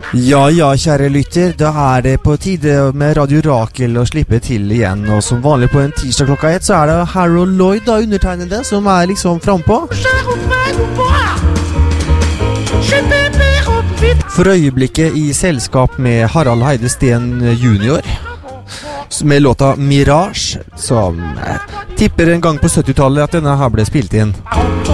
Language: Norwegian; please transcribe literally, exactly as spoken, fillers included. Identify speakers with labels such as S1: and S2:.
S1: Ja, ja, kjære lytter, da er det på tide med Radio Rakel å slippe til igjen. Og som vanlig på en tirsdag klokka ett, så er det Harold Lloyd, da, undertegnede, som er liksom frempå. For øyeblikket i selskap med Harald Heide Steen junior, med låta Mirage, som tipper en gang på syttitallet at denne her ble spilt inn.